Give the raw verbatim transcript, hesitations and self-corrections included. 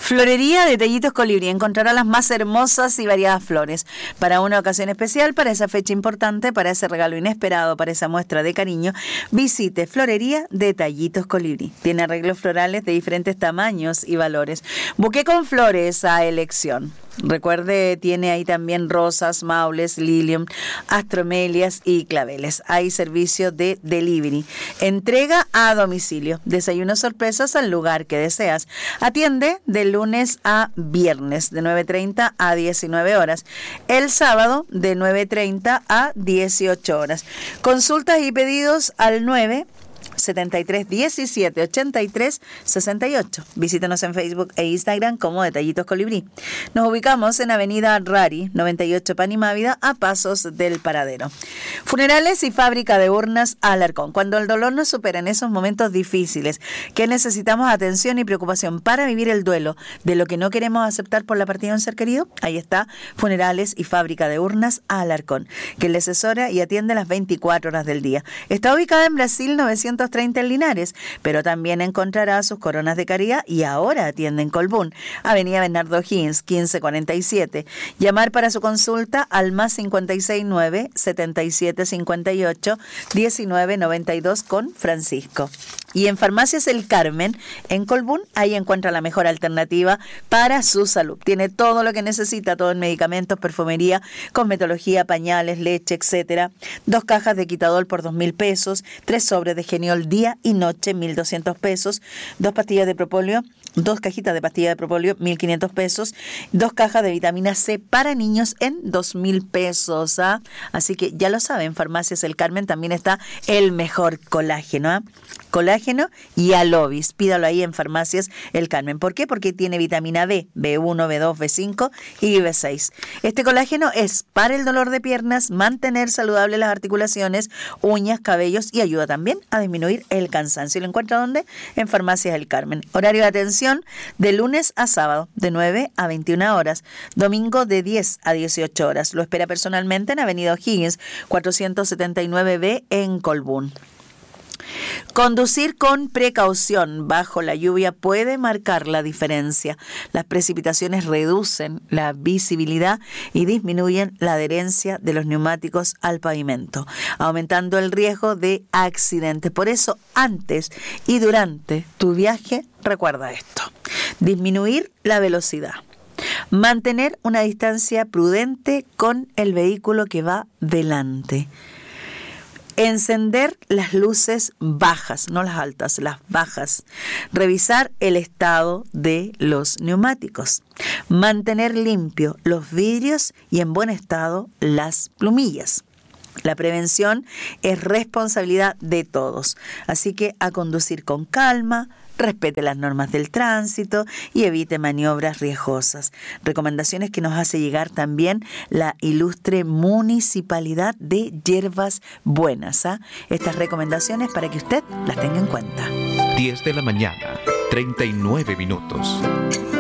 Florería Detallitos Colibrí. Encontrará las más hermosas y variadas flores para una ocasión especial, para esa fecha importante, para ese regalo inesperado, para esa muestra de cariño. Visite Florería Detallitos Colibrí. Tiene arreglos florales de diferentes tamaños y valores. Buqué con flores a elección. Recuerde, tiene ahí también rosas, maules, lilium, astromelias y claveles. Hay servicio de delivery. Entrega a domicilio. Desayunos sorpresas al lugar que deseas. Atiende de lunes a viernes de nueve treinta a diecinueve horas. El sábado de nueve treinta a dieciocho horas. Consultas y pedidos al nueve setenta y tres diecisiete ochenta y tres sesenta y ocho. Visítanos en Facebook e Instagram como Detallitos Colibrí. Nos ubicamos en Avenida Rari, noventa y ocho Panimávida, a pasos del Paradero. Funerales y fábrica de urnas Alarcón. Cuando el dolor nos supera en esos momentos difíciles, que necesitamos atención y preocupación para vivir el duelo de lo que no queremos aceptar por la partida de un ser querido, ahí está Funerales y fábrica de urnas Alarcón, que le asesora y atiende las veinticuatro horas del día. Está ubicada en Brasil novecientos treinta en Linares, pero también encontrará sus coronas de caridad y ahora atiende en Colbún, Avenida Bernardo Higgins, quince cuarenta y siete. Llamar para su consulta al más cincuenta y seis nueve setenta y siete cincuenta y ocho diecinueve noventa y dos con Francisco. Y en Farmacias El Carmen, en Colbún, ahí encuentra la mejor alternativa para su salud. Tiene todo lo que necesita, todo en medicamentos, perfumería, cosmetología, pañales, leche, etcétera. Dos cajas de Quitadol por dos mil pesos, tres sobres de Geniol día y noche, mil doscientos pesos, dos pastillas de propóleo, dos cajitas de pastillas de propóleo, mil quinientos pesos, dos cajas de vitamina C para niños en dos mil pesos. ¿ah? Así que ya lo saben, Farmacias El Carmen también está el mejor colágeno. ¿ah? Colágeno y Alovis. Pídalo ahí en Farmacias El Carmen. ¿Por qué? Porque tiene vitamina B, B uno, B dos, B cinco y B seis. Este colágeno es para el dolor de piernas, mantener saludables las articulaciones, uñas, cabellos y ayuda también a disminuir el cansancio. ¿Lo encuentra dónde? En Farmacias El Carmen. Horario de atención de lunes a sábado de nueve a veintiuna horas, domingo de diez a dieciocho horas. Lo espera personalmente en Avenida O'Higgins, cuatrocientos setenta y nueve B en Colbún. Conducir con precaución bajo la lluvia puede marcar la diferencia. Las precipitaciones reducen la visibilidad y disminuyen la adherencia de los neumáticos al pavimento, aumentando el riesgo de accidentes. Por eso, antes y durante tu viaje, recuerda esto: disminuir la velocidad, mantener una distancia prudente con el vehículo que va delante, encender las luces bajas, no las altas, las bajas. Revisar el estado de los neumáticos. Mantener limpio los vidrios y en buen estado las plumillas. La prevención es responsabilidad de todos, así que a conducir con calma, respete las normas del tránsito y evite maniobras riesgosas. Recomendaciones que nos hace llegar también la ilustre Municipalidad de Hierbas Buenas. ¿ah? Estas recomendaciones para que usted las tenga en cuenta. diez de la mañana, treinta y nueve minutos.